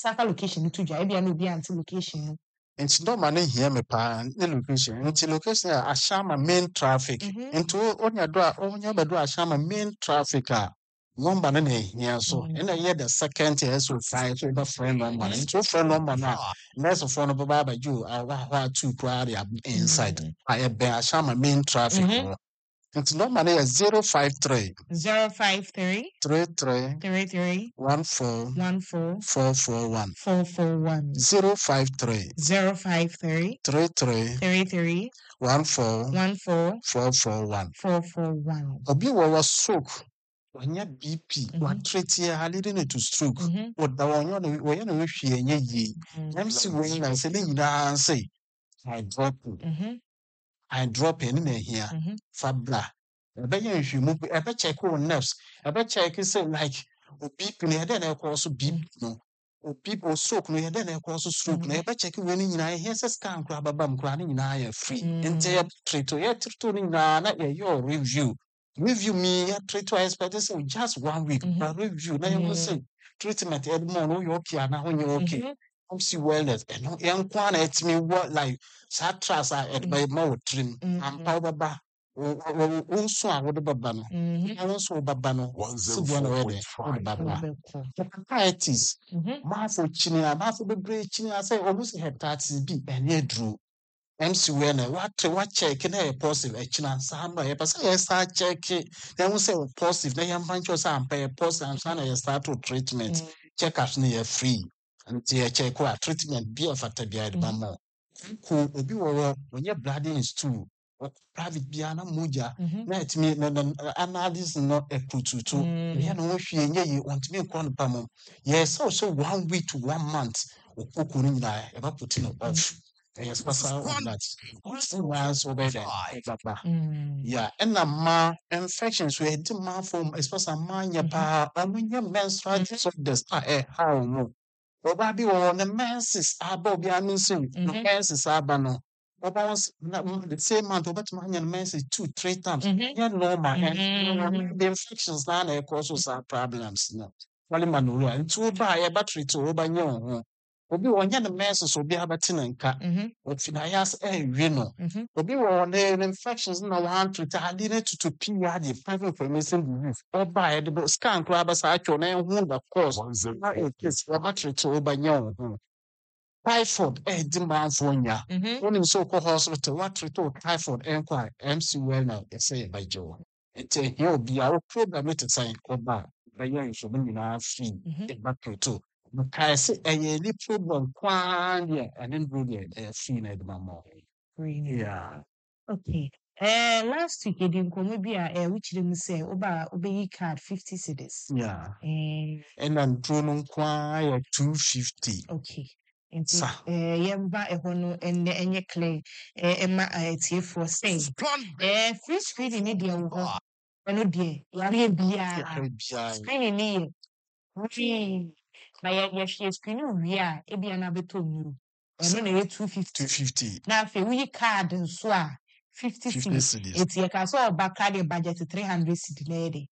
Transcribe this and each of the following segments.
saka location to dwa e no bi anti location no nti no man here me pa the location nti location ashama main traffic nti onya do a onya bedo ashama main traffic a number na here so and I the second year so five so the friend number nti friend number na next phone no baba you wa two crowd inside I be ashama main traffic nti number na 053 053 33 33 14 14 441 441 053 053 33 33 14 14 441 441 obi was stroke wanya BP what treat here leading to stroke what the one you know wish ye MC when I say you say I drop in here fabla ebe yen hwe mu ebe check on nerves ebe check say like BP no head na cause BP no people stroke no head na cause stroke no ebe check we ni nyina here say scan kra babam kra ni nyina ya free ente ye treat ni nyina na ye your review me ya treat to expect say just 1 week but review na you say treatment e mo no you okay na ho you okay come see wellness and no yan kwa na etimi what like sa trust e by ma trim am pa baba unso a wode baba no unso baba no 104.5 baba hepatitis ma fo chinia ma fo bebre chinia say almost hepatitis B enye dru MC when what check na e positive e china samba e pasa e start check then we say positive na yam fancho say am pa positive and so na e start to treatment check as na e free and e check what treatment be of factor be the more ko obi wo onye blood in stool private bia na moja na etimi na analysis no epututu ya no hwie nye yi ontimi nkɔ no pam yes so 1 week to 1 month okoko ni na e ba put no off yes special on that once over there yeah and ma infections we had ma form especially manya pa amunya menstrual disorders how no oba bi wo na menses aba obi anunsin no menses aba no oba was the same month oba to manya menses 2-3 times yeah normal and the infections na cause us problems no wale manuru and to oba ya battery to oba nyo obi wonya na menses obi abati na nka ofina yas we no obi wo na infections na one to lead to period private information disease oba the scan kra ba sa atwo na hu the cause na it is battery to oba nyo typhoid di man for nya when so ko hospital what treat typhoid enquire MC well now they say by Joe it here obi our program it say oba by yan so nyina free the battery to I say any problem kwan there and then go there free na the mama yeah okay last week edi nkomo bi a which dem say oba obeyi card 50 cedis yeah and then drone kwan 250 okay nti yemba eho no enye clear ema tie for say free screening ni dia wo ho eno die yare bia screening ni free na ye screening wi a ebia na beto nuru eno na 250 na fe wi card nso a 50 cedis eti ye ka so oba card budget 300 cedis na ede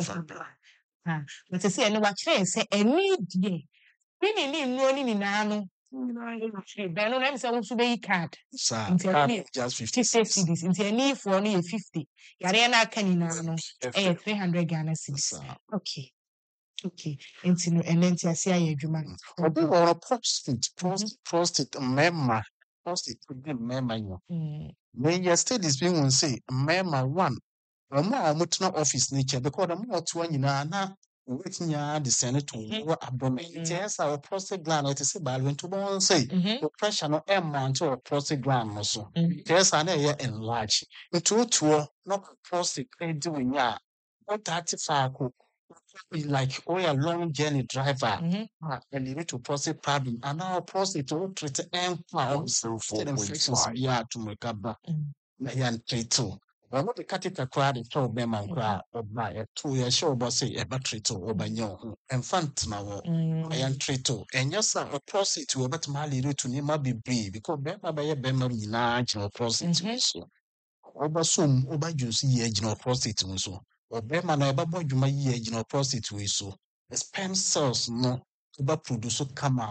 but say eno wa kire say eni die ni no ni na no then no say won so be card just 50 cedis nti eni for no 50 yare na aka ni na no 300 Ghana cedis okay nti no enenti ase aye adwuma obi or prostate memma prostate memma yo when your studies being won say memma one omo amutna office nature because the more to nyina na waiting ya the senator abdomen it is our prostate gland it is about when to one say the pressure no amount of prostate gland so it is an enlarge into no prostate doing ya what 35 like a long journey driver and you need to prostate problem and now prostate to treat infections yeah to make up na yan treat well, what the catheter crowd in told them and cry or buy a 2 year show, but say a battery to over young infant now. I am treato, and yes, a prostate to about Mali to Nima be brave because Bema by a Bema large or prostate so. Over soon, over you see age no prostate so. Or Bema never boy you my age no prostate so. The sperm cells no, over produce come out.